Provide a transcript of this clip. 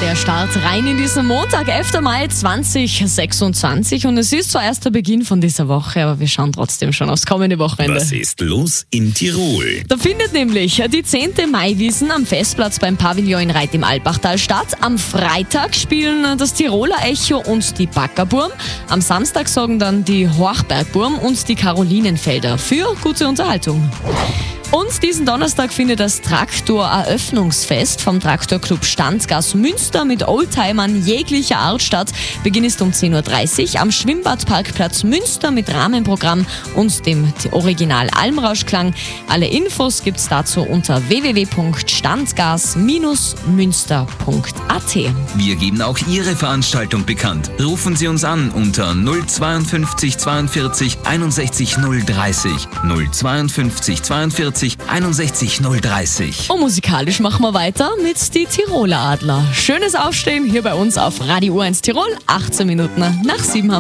der Start rein in diesen Montag, 11. Mai 2026. Und es ist zwar erst der Beginn von dieser Woche, aber wir schauen trotzdem schon aufs kommende Wochenende. Was ist los in Tirol? Da findet nämlich die 10. Maiwiesen am Festplatz beim Pavillon in Reit im Alpbachtal statt. Am Freitag spielen das Tiroler Echo und die Backerburm. Am Samstag sorgen dann die Horchbergburm und die Karolinenfelder für gute Unterhaltung. Und diesen Donnerstag findet das Traktor-Eröffnungsfest vom Traktorclub Standgas Münster mit Oldtimern jeglicher Art statt. Beginn ist um 10.30 Uhr am Schwimmbadparkplatz Münster mit Rahmenprogramm und dem Original Almrauschklang. Alle Infos gibt's dazu unter www.standgas-münster.at. Wir geben auch Ihre Veranstaltung bekannt. Rufen Sie uns an unter 052 42 61 030. 052 42 61 030. Und musikalisch machen wir weiter mit die Tiroler Adler. Schönes Aufstehen hier bei uns auf Radio 1 Tirol. 18 Minuten nach 7 haben